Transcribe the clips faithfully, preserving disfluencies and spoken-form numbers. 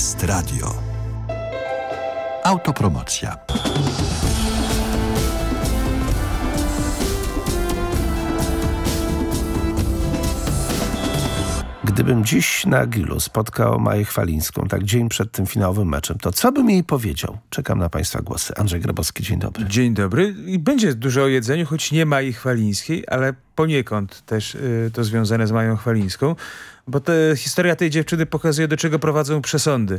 jest radio. Autopromocja. Gdybym dziś na grillu spotkał Maję Chwalińską, tak dzień przed tym finałowym meczem, to co bym jej powiedział? Czekam na Państwa głosy. Andrzej Grabowski, dzień dobry. Dzień dobry. I będzie dużo o jedzeniu, choć nie Mai Chwalińskiej, ale poniekąd też y, to związane z Mają Chwalińską, bo ta historia tej dziewczyny pokazuje, do czego prowadzą przesądy.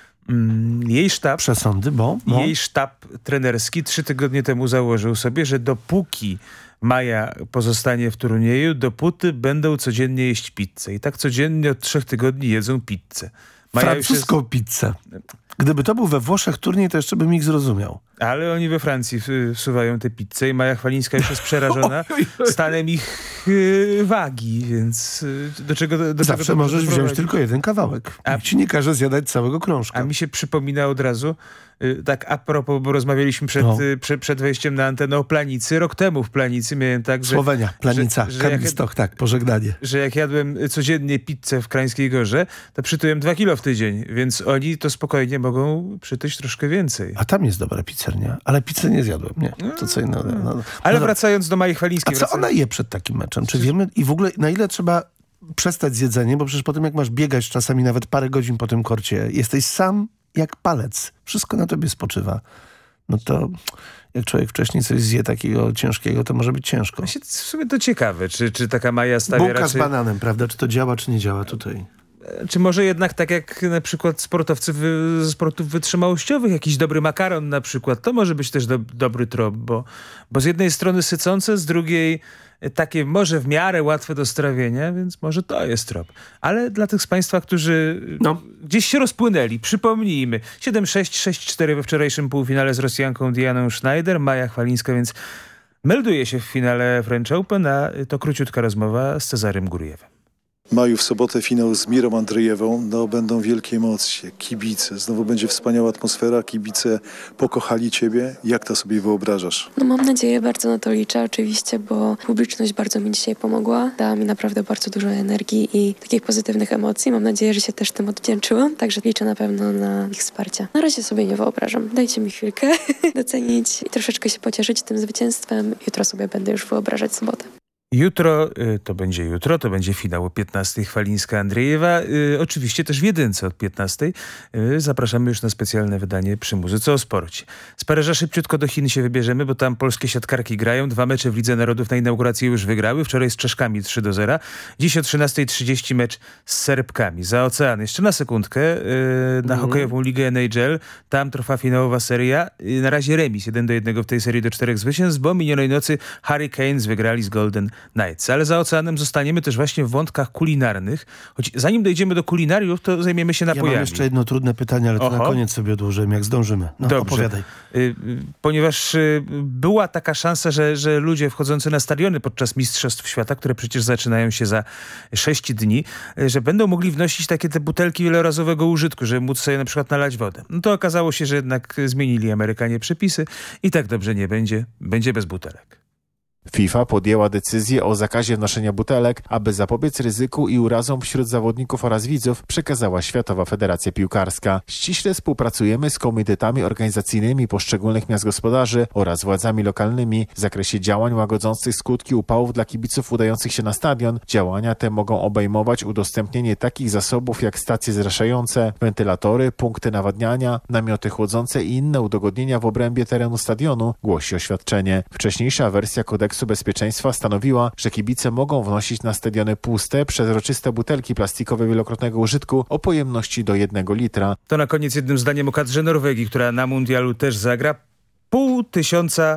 Mm, jej sztab... Przesądy, bo? bo? Jej sztab trenerski trzy tygodnie temu założył sobie, że dopóki Maja pozostanie w turnieju, dopóty będą codziennie jeść pizzę. I tak codziennie od trzech tygodni jedzą pizzę. Maja Francuską jest... pizzę. Gdyby to był we Włoszech turniej, to jeszcze bym ich zrozumiał. Ale oni we Francji wsuwają te pizze i Maja Chwalińska już jest przerażona stanem ich yy, wagi, więc yy, do czego... Do, do Zawsze czego możesz wziąć prowadzi? tylko jeden kawałek. A ci nie każe zjadać całego krążka. A mi się przypomina od razu, yy, tak a propos, bo rozmawialiśmy przed, no. yy, przed, przed wejściem na antenę o Planicy. Rok temu w Planicy miałem tak, że... Słowenia, Planica, że, że Karlistok, jak, tak, pożegnanie. Że jak jadłem codziennie pizzę w Krańskiej Gorze, to przytyłem dwa kilo w tydzień, więc oni to spokojnie mogą przytyć troszkę więcej. A tam jest dobra pizzernia, ale pizzę nie zjadłem, nie. To co innego. No, no. Ale no, wracając do Mai Chwalińskiej... A co wracając... ona je przed takim meczem? Czy wiemy i w ogóle na ile trzeba przestać z jedzeniem? Bo przecież po tym jak masz biegać czasami nawet parę godzin po tym korcie, jesteś sam jak palec. Wszystko na tobie spoczywa. No to jak człowiek wcześniej coś zje takiego ciężkiego, to może być ciężko. W sumie to ciekawe, czy, czy taka Maja stawia Bułka raczej... z bananem, prawda? Czy to działa, czy nie działa tutaj? Czy może jednak tak jak na przykład sportowcy wy, ze sportów wytrzymałościowych, jakiś dobry makaron na przykład, to może być też do, dobry trop, bo, bo z jednej strony sycące, z drugiej takie może w miarę łatwe do strawienia, więc może to jest trop. Ale dla tych z Państwa, którzy no. gdzieś się rozpłynęli, przypomnijmy, siedem sześć, sześć cztery we wczorajszym półfinale z Rosjanką Dianą Schneider, Maja Chwalińska, więc melduje się w finale French Open, a to króciutka rozmowa z Cezarym Gurujewem. Maju, w sobotę finał z Mirą Andrzejewą. No, będą wielkie emocje, kibice. Znowu będzie wspaniała atmosfera. Kibice pokochali ciebie. Jak to sobie wyobrażasz? No mam nadzieję, bardzo na to liczę oczywiście, bo publiczność bardzo mi dzisiaj pomogła. Dała mi naprawdę bardzo dużo energii i takich pozytywnych emocji. Mam nadzieję, że się też tym odwdzięczyłam. Także liczę na pewno na ich wsparcie. Na razie sobie nie wyobrażam. Dajcie mi chwilkę docenić i troszeczkę się pocieszyć tym zwycięstwem. Jutro sobie będę już wyobrażać sobotę. Jutro, y, to będzie jutro, to będzie finał o piętnastej Chwalińska-Andrzejewa. Y, oczywiście też w jedynce od piętnastej. Y, zapraszamy już na specjalne wydanie przy Muzyce o Sporcie. Z Paryża szybciutko do Chin się wybierzemy, bo tam polskie siatkarki grają. Dwa mecze w Lidze Narodów na inaugurację już wygrały. Wczoraj z Czeszkami trzy do zera. Dziś o trzynastej trzydzieści mecz z Serbkami. Za ocean. Jeszcze na sekundkę y, na mm. hokejową ligę N H L. Tam trwa finałowa seria. Y, na razie remis jeden do jednego w tej serii do czterech zwycięstw, bo minionej nocy Hurricanes wygrali z Golden Knights. Ale za oceanem zostaniemy też właśnie w wątkach kulinarnych. Choć zanim dojdziemy do kulinariów, to zajmiemy się napojami. Ja mam jeszcze jedno trudne pytanie, ale to Oho. na koniec sobie odłożymy, jak zdążymy. No, Dobrze. Opowiadaj. Y, ponieważ y, była taka szansa, że, że ludzie wchodzący na stadiony podczas Mistrzostw Świata, które przecież zaczynają się za sześć dni, y, że będą mogli wnosić takie te butelki wielorazowego użytku, żeby móc sobie na przykład nalać wodę. No to okazało się, że jednak zmienili Amerykanie przepisy i tak dobrze nie będzie. Będzie bez butelek. FIFA podjęła decyzję o zakazie wnoszenia butelek, aby zapobiec ryzyku i urazom wśród zawodników oraz widzów, przekazała Światowa Federacja Piłkarska. Ściśle współpracujemy z komitetami organizacyjnymi poszczególnych miast gospodarzy oraz władzami lokalnymi w zakresie działań łagodzących skutki upałów dla kibiców udających się na stadion. Działania te mogą obejmować udostępnienie takich zasobów jak stacje zraszające, wentylatory, punkty nawadniania, namioty chłodzące i inne udogodnienia w obrębie terenu stadionu, głosi oświadczenie. Wcześniejsza wersja kodeksu bezpieczeństwa stanowiła, że kibice mogą wnosić na stadiony puste, przezroczyste butelki plastikowe wielokrotnego użytku o pojemności do jednego litra. To na koniec jednym zdaniem o kadrze Norwegii, która na mundialu też zagra. Pół tysiąca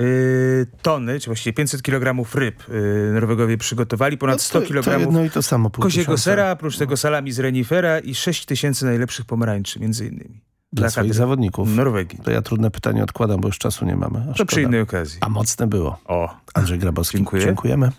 Yy, tony, czy właściwie pięćset kilogramów ryb yy, Norwegowie przygotowali, ponad sto kilogramów no i to samo koziego sera, oprócz tego salami z renifera i sześć tysięcy najlepszych pomarańczy między innymi. Dla, dla swoich zawodników. Norwegii. To ja trudne pytanie odkładam, bo już czasu nie mamy. To przy innej okazji. A mocne było. O. Andrzej Grabowski. Dziękuję. Dziękujemy.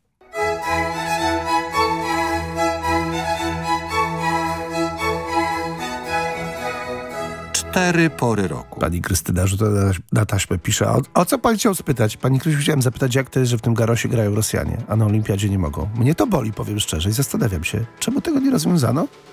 Cztery pory roku. Pani Krystyna rzuca na taśmę, pisze. O, o co pan chciał spytać? Pani Krysiu, chciałem zapytać, jak to jest, że w tym Garosie grają Rosjanie, a na Olimpiadzie nie mogą. Mnie to boli, powiem szczerze, i zastanawiam się, czemu tego nie rozwiązano?